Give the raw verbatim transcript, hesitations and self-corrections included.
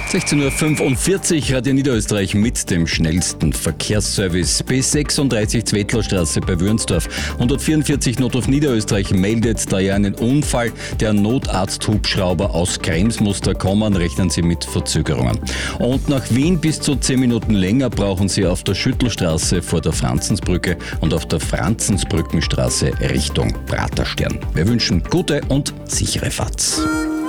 sechzehn Uhr fünfundvierzig, Radio Niederösterreich mit dem schnellsten Verkehrsservice. B sechsunddreißig Zwettlerstraße bei Würnsdorf. hundertvierundvierzig Notruf Niederösterreich meldet da ja einen Unfall. Der Notarzt-Hubschrauber aus Krems muss da kommen, rechnen Sie mit Verzögerungen. Und nach Wien bis zu zehn Minuten länger brauchen Sie auf der Schüttelstraße vor der Franzensbrücke und auf der Franzensbrückenstraße Richtung Praterstern. Wir wünschen gute und sichere Fahrt.